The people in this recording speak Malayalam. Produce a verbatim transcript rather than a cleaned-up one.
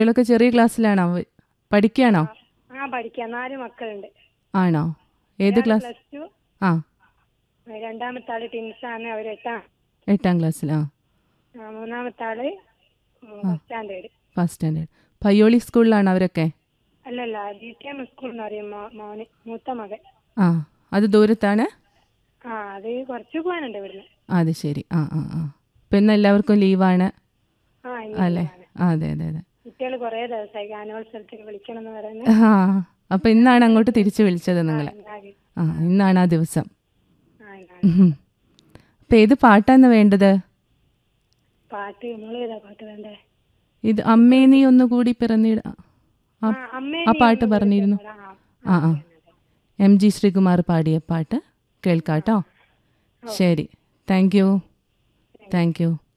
കുട്ടികളൊക്കെ ചെറിയ ക്ലാസ്സിലാണോ? പഠിക്കുകയാണോ? ആ പഠിക്കാം. നാല് മക്കളുണ്ട്. ആണോ? ഏത് ഒരാള് ക്ലാസ്? പ്ലസ് ടു, ആ രണ്ടാമത്തെ ആള് ടിൻസാണ്, അവർ എട്ടാം. എട്ടാം ക്ലാസ്സിൽ. ആ ആ, മൂന്നാമത്തെ ആള് ആ first standard. First standard. Payyoli സ്കൂളിലാണോ അവരൊക്കെ? അല്ലല്ല, ഡി ടി എം സ്കൂൾ എന്ന് പറയും മോ- മോന് മൂത്ത മകൻ. ആ അത് ദൂരത്താണ്? ആ അത് കുറച്ച് പോകാനുണ്ട് ഇവിടുന്ന്. അത് ശരി. ആ ആ ആ അപ്പം ഇന്ന് എല്ലാവർക്കും ലീവാണ് ആ ഇന്ന് അല്ലേ? ലീവാണ്. ആ, അതെ അതെ അതെ. കുട്ടികൾ കുറേ ദിവസമായി ഗാനോത്സവത്തിന് വിളിക്കണം എന്ന് പറയുന്നത്. ആ അപ്പം ഇന്നാണ് അങ്ങോട്ട് തിരിച്ചു വിളിച്ചത് ആ നിങ്ങൾ? ഉണ്ടാകെ. ആ ഇന്നാണ് ആ ദിവസം. ആ ഇന്നാണ്. അപ്പം ഏത് പാട്ടാണ് വേണ്ടത്? പാട്ട് നമ്മൾ ഏതാ പാട്ട് വേണ്ടേ? ഇത് അമ്മേ നീ ഒന്നുകൂടി പിറന്നിട, ആ ആ അമ്മേ ആ നീ പാട്ട് ഒന്നുകൂടി പറഞ്ഞിരുന്നു. പിറന്നോളാം. ആ ആ ആ ആ അതെ അതെ. എം ജി ശ്രീകുമാർ പാടിയ പാട്ട് കേൾക്കാട്ടോ. ഓക്കെ. ശരി, താങ്ക് യു താങ്ക് യു.